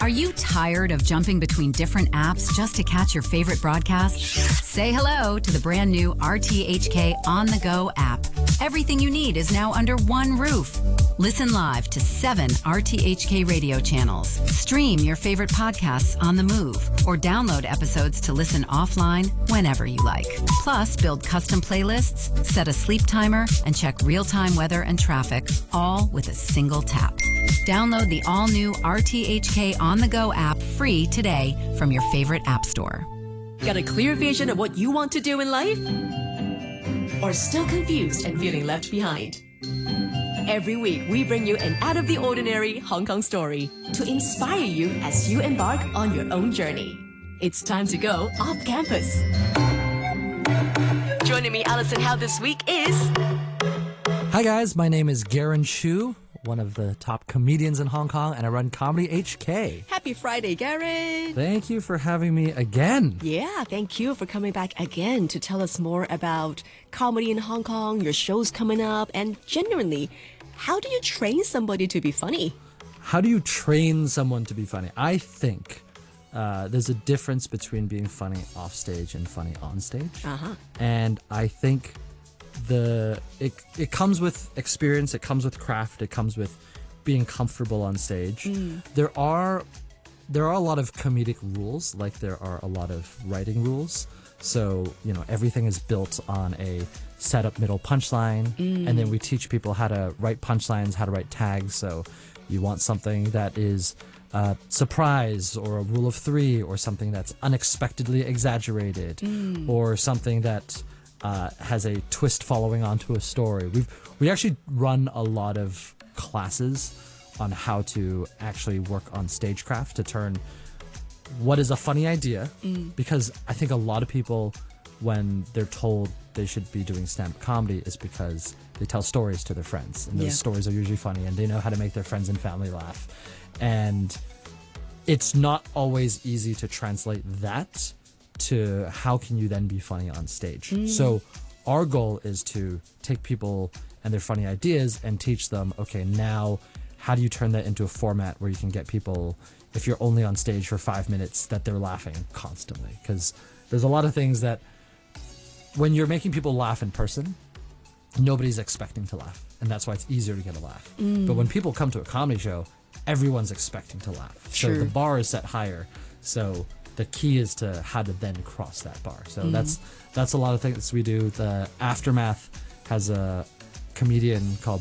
Are you tired of jumping between different apps just to catch your favorite broadcast? Say hello to the brand new RTHK On The Go app. Everything you need is now under one roof. Listen live to 7 RTHK radio channels. Stream your favorite podcasts on the move or download episodes to listen offline whenever you like. Plus, build custom playlists, set a sleep timer, and check real-time weather and traffic, all with a single tap. Download the all-new RTHK On The Go app free today from your favorite app store. Got a clear vision of what you want to do in life? Or still confused and feeling left behind? Every week, we bring you an out-of-the-ordinary Hong Kong story to inspire you as you embark on your own journey. It's time to go off campus. Joining me, Alison Howe, this week is... Hi guys, my name is Garen Chu, one of the top comedians in Hong Kong, and I run Comedy HK. Happy Friday, Garen! Thank you for having me again. Yeah, thank you for coming back again to tell us more about comedy in Hong Kong, your shows coming up, and genuinely, how do you train somebody to be funny? How do you train someone to be funny? I think there's a difference between being funny off stage and funny on stage. And I think it comes with experience, it comes with craft, it comes with being comfortable on stage. There are a lot of comedic rules, like there are a lot of writing rules. So, everything is built on a setup, middle, punchline, and then we teach people how to write punchlines, how to write tags. So you want something that is surprise, or a rule of 3, or something that's unexpectedly exaggerated, or something that has a twist following onto a story. We actually run a lot of classes on how to actually work on stagecraft to turn what is a funny idea, because I think a lot of people, when they're told they should be doing stand-up comedy, is because they tell stories to their friends, and those stories are usually funny, and they know how to make their friends and family laugh. And it's not always easy to translate that to how can you then be funny on stage. So our goal is to take people and their funny ideas and teach them, okay, now how do you turn that into a format where you can get people, if you're only on stage for 5 minutes, that they're laughing constantly? Because there's a lot of things that when you're making people laugh in person, nobody's expecting to laugh, and that's why it's easier to get a laugh. But when people come to a comedy show, everyone's expecting to laugh. So the bar is set higher. So the key is to how to then cross that bar. So that's a lot of things we do. The Aftermath has a comedian called